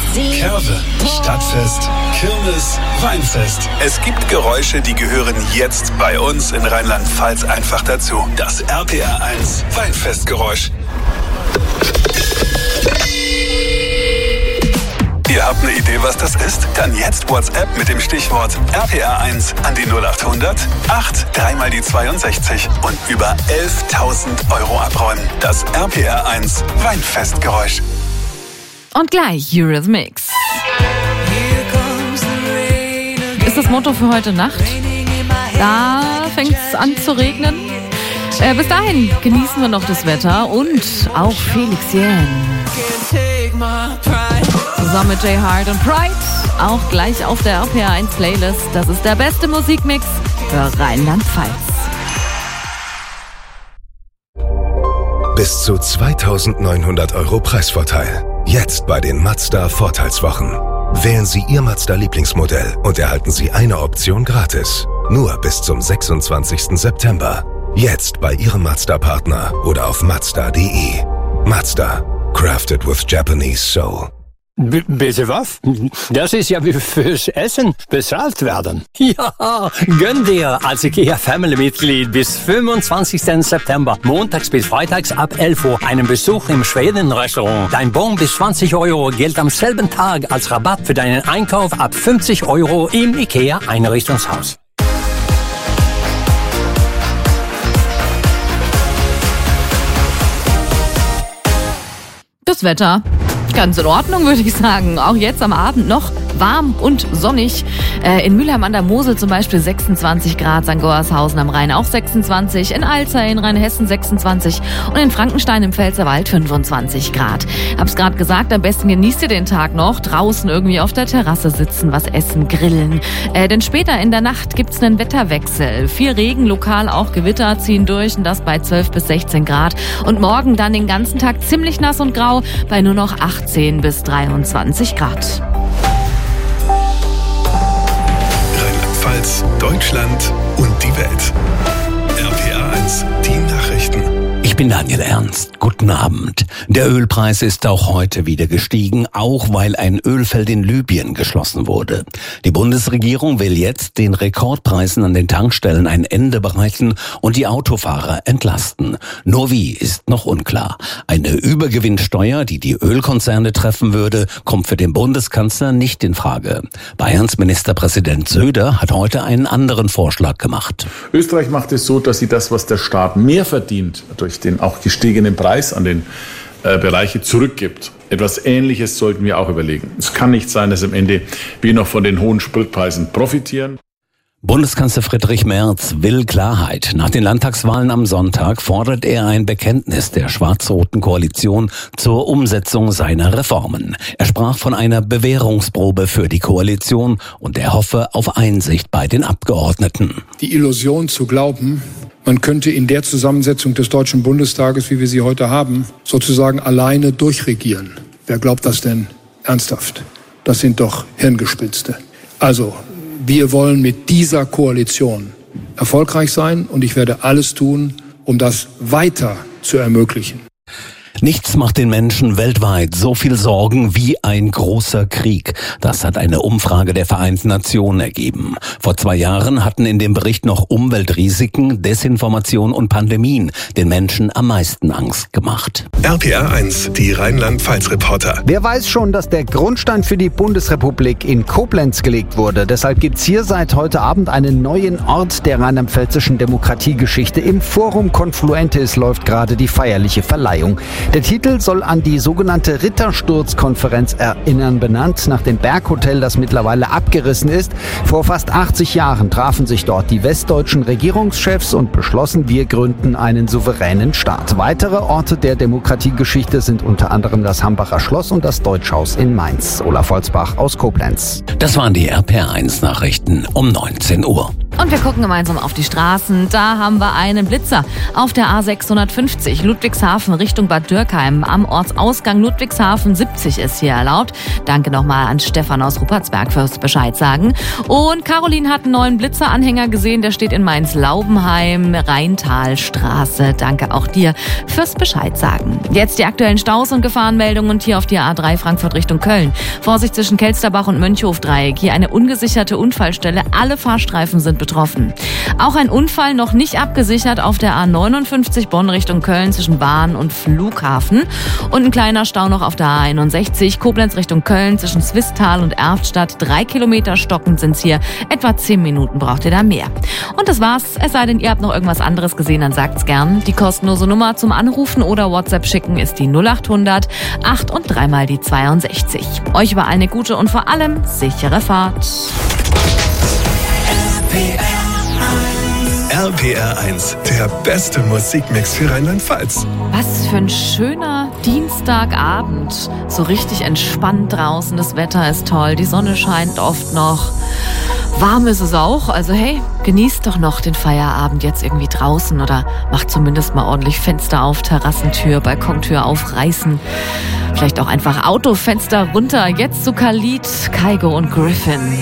Curve, Stadtfest, Kirmes, Weinfest. Es gibt Geräusche, die gehören jetzt bei uns in Rheinland-Pfalz einfach dazu. Das RPR 1 Weinfestgeräusch. Ihr habt eine Idee, was das ist? Dann jetzt WhatsApp mit dem Stichwort RPR1 an die 0800 8 3 mal die 62 und über 11.000 Euro abräumen. Das RPR1 Weinfestgeräusch. Und gleich Eurythmics. Ist das Motto für heute Nacht? Da fängt es an zu regnen. Bis dahin genießen wir noch das Wetter und auch Felix Jähn. Zusammen mit Jay Hart und Pride, auch gleich auf der RPR1 Playlist. Das ist der beste Musikmix für Rheinland-Pfalz. Bis zu 2.900 Euro Preisvorteil. Jetzt bei den Mazda Vorteilswochen. Wählen Sie Ihr Mazda-Lieblingsmodell und erhalten Sie eine Option gratis. Nur bis zum 26. September. Jetzt bei Ihrem Mazda-Partner oder auf Mazda.de. Mazda. Crafted with Japanese soul. Bitte was? Das ist ja wie fürs Essen bezahlt werden. Ja, gönn dir als IKEA-Family-Mitglied bis 25. September, montags bis freitags ab 11 Uhr, einen Besuch im Schweden-Restaurant. Dein Bon bis 20 Euro gilt am selben Tag als Rabatt für deinen Einkauf ab 50 Euro im IKEA-Einrichtungshaus. Das Wetter. Ganz in Ordnung, würde ich sagen. Auch jetzt am Abend noch warm und sonnig. In Mülheim an der Mosel zum Beispiel 26 Grad, St. Goarshausen am Rhein auch 26, in Alzey in Rheinhessen 26 und in Frankenstein im Pfälzerwald 25 Grad. Hab's gerade gesagt, am besten genießt ihr den Tag noch. Draußen irgendwie auf der Terrasse sitzen, was essen, grillen. Denn später in der Nacht gibt's einen Wetterwechsel. Viel Regen, lokal auch Gewitter ziehen durch und das bei 12 bis 16 Grad. Und morgen dann den ganzen Tag ziemlich nass und grau bei nur noch 18 bis 23 Grad. Rheinland-Pfalz, Deutschland und die Welt. RPR1, die Nachrichten. Ich bin Daniel Ernst. Guten Abend. Der Ölpreis ist auch heute wieder gestiegen, auch weil ein Ölfeld in Libyen geschlossen wurde. Die Bundesregierung will jetzt den Rekordpreisen an den Tankstellen ein Ende bereiten und die Autofahrer entlasten. Nur wie, ist noch unklar. Eine Übergewinnsteuer, die die Ölkonzerne treffen würde, kommt für den Bundeskanzler nicht in Frage. Bayerns Ministerpräsident Söder hat heute einen anderen Vorschlag gemacht. Österreich macht es so, dass sie das, was der Staat mehr verdient, durch den auch gestiegenen Preis an den Bereiche zurückgibt. Etwas Ähnliches sollten wir auch überlegen. Es kann nicht sein, dass am Ende wir noch von den hohen Spritpreisen profitieren. Bundeskanzler Friedrich Merz will Klarheit. Nach den Landtagswahlen am Sonntag fordert er ein Bekenntnis der schwarz-roten Koalition zur Umsetzung seiner Reformen. Er sprach von einer Bewährungsprobe für die Koalition und er hoffe auf Einsicht bei den Abgeordneten. Die Illusion zu glauben, man könnte in der Zusammensetzung des Deutschen Bundestages, wie wir sie heute haben, sozusagen alleine durchregieren. Wer glaubt das denn ernsthaft? Das sind doch Hirngespinste. Also, wir wollen mit dieser Koalition erfolgreich sein und ich werde alles tun, um das weiter zu ermöglichen. Nichts macht den Menschen weltweit so viel Sorgen wie ein großer Krieg. Das hat eine Umfrage der Vereinten Nationen ergeben. Vor 2 Jahren hatten in dem Bericht noch Umweltrisiken, Desinformation und Pandemien den Menschen am meisten Angst gemacht. RPR1, die Rheinland-Pfalz-Reporter. Wer weiß schon, dass der Grundstein für die Bundesrepublik in Koblenz gelegt wurde. Deshalb gibt's hier seit heute Abend einen neuen Ort der rheinland-pfälzischen Demokratiegeschichte. Im Forum Confluentis läuft gerade die feierliche Verleihung. Der Titel soll an die sogenannte Rittersturzkonferenz erinnern, benannt nach dem Berghotel, das mittlerweile abgerissen ist. Vor fast 80 Jahren trafen sich dort die westdeutschen Regierungschefs und beschlossen, wir gründen einen souveränen Staat. Weitere Orte der Demokratiegeschichte sind unter anderem das Hambacher Schloss und das Deutschhaus in Mainz. Olaf Holzbach aus Koblenz. Das waren die RPR1 Nachrichten um 19 Uhr. Und wir gucken gemeinsam auf die Straßen. Da haben wir einen Blitzer auf der A650 Ludwigshafen Richtung Bad Dürkheim. Am Ortsausgang Ludwigshafen 70 ist hier erlaubt. Danke nochmal an Stefan aus Ruppertsberg fürs Bescheid sagen. Und Caroline hat einen neuen Blitzeranhänger gesehen. Der steht in Mainz-Laubenheim, Rheintalstraße. Danke auch dir fürs Bescheid sagen. Jetzt die aktuellen Staus und Gefahrenmeldungen und hier auf der A3 Frankfurt Richtung Köln. Vorsicht zwischen Kelsterbach und Mönchhof-Dreieck. Hier eine ungesicherte Unfallstelle. Alle Fahrstreifen sind betroffen. Auch ein Unfall noch nicht abgesichert auf der A59 Bonn Richtung Köln zwischen Bahn und Flughafen. Und ein kleiner Stau noch auf der A61 Koblenz Richtung Köln zwischen Swisttal und Erftstadt. 3 Kilometer stockend sind's hier. Etwa 10 Minuten braucht ihr da mehr. Und das war's. Es sei denn, ihr habt noch irgendwas anderes gesehen, dann sagt's gern. Die kostenlose Nummer zum Anrufen oder WhatsApp schicken ist die 0800 8 und 3 mal die 62. Euch überall eine gute und vor allem sichere Fahrt. RPR 1, der beste Musikmix für Rheinland-Pfalz. Was für ein schöner Dienstagabend. So richtig entspannt draußen. Das Wetter ist toll. Die Sonne scheint oft noch. Warm ist es auch. Also hey, genießt doch noch den Feierabend jetzt irgendwie draußen oder macht zumindest mal ordentlich Fenster auf, Terrassentür, Balkontür aufreißen. Vielleicht auch einfach Autofenster runter. Jetzt zu Khalid, Kygo und Griffin.